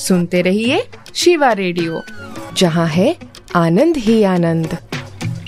सुनते रहिए शिवा रेडियो, जहाँ है आनंद ही आनंद।